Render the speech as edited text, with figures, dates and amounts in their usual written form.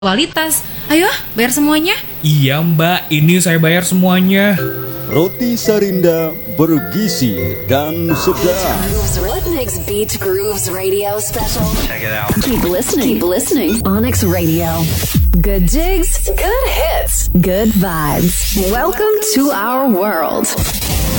kualitas. Ayo, bayar semuanya. Iya mbak, ini saya bayar semuanya. Roti Sarinda bergizi dan sedap. What makes Beach Grooves Radio special? Check it out. Keep listening. Onyx Radio. Good jigs, good hits, good vibes. Welcome to our world.